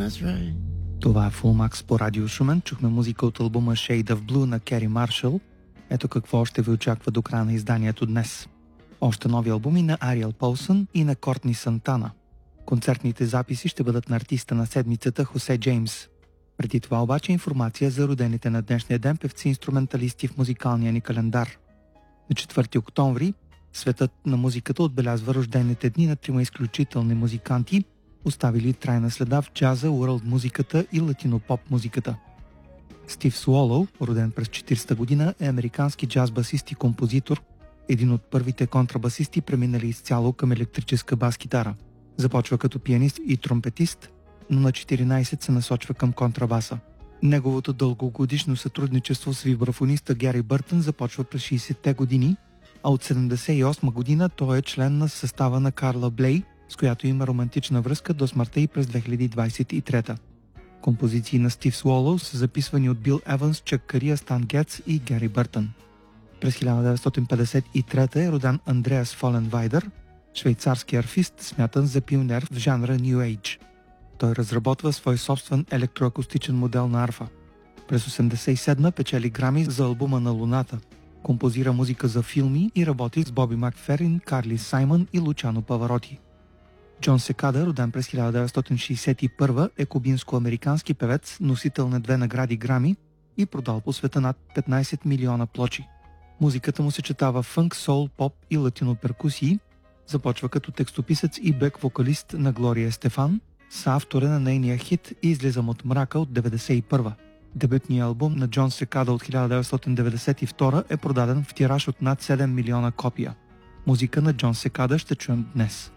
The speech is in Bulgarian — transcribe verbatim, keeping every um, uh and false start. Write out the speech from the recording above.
Това е Full Max по Радио Шумен. Чухме музика от албума Shade of Blue на Кери Маршал. Ето какво още ви очаква до края на изданието днес. Още нови албуми на Ариел Полсън и на Кортни Сантана. Концертните записи ще бъдат на артиста на седмицата Хосе Джеймс. Преди това обаче информация за родените на днешния ден певци-инструменталисти в музикалния ни календар. На четвърти октомври светът на музиката отбелязва рождените дни на трима изключителни музиканти, оставили трайна следа в джаза, уърлд музиката и латино-поп музиката. Стив Суолоу, роден през четиридесета година, е американски джаз-басист и композитор, един от първите контрабасисти, преминали изцяло към електрическа бас-китара. Започва като пианист и тромпетист, но на четиринайсет се насочва към контрабаса. Неговото дългогодишно сътрудничество с вибрафониста Гери Бъртън започва през шейсетте години, а от седемдесет и осма година той е член на състава на Карла Блей, с която има романтична връзка до смъртта и през две хиляди двайсет и трета. Композиции на Стив Суолоу са записвани от Бил Еванс, Чак Кария, Стан Гетц и Гери Бъртън. През хиляда деветстотин петдесет и трета е роден Андреас Фоленвайдер, швейцарски арфист, смятан за пионер в жанра New Age. Той разработва свой собствен електроакустичен модел на арфа. През осемдесет и седма печели Грами за албума на Луната. Композира музика за филми и работи с Боби Макферин, Карли Саймън и Лучано Павароти. Джон Секада, роден през хиляда деветстотин шейсет и първа, е кубинско-американски певец, носител на две награди Грами и продал по света над петнайсет милиона плочи. Музиката му съчетава фънк, сол, поп и латино перкусии. Започва като текстописец и бек-вокалист на Глория Стефан, съавтора на нейния хит "Излизам от мрака" от деветдесет и първа. Дебютният албум на Джон Секада от хиляда деветстотин деветдесет и втора е продаден в тираж от над седем милиона копия. Музика на Джон Секада ще чуем днес.